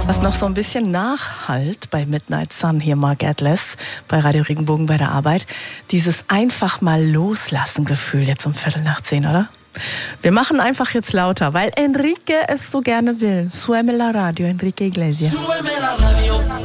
Was noch so ein bisschen nachhallt bei Midnight Sun, hier Mark Atlas, bei Radio Regenbogen bei der Arbeit, dieses einfach mal loslassen Gefühl jetzt um 9:15, oder? Wir machen einfach jetzt lauter, weil Enrique es so gerne will. Sueme la radio, Enrique Iglesias. Súbeme la radio.